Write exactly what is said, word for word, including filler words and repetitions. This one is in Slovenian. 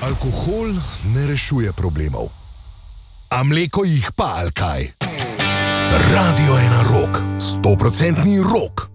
Alkohol ne rešuje problemov. A mleko jih pa, ali kaj? Radio ena rock, stoprocentni rock.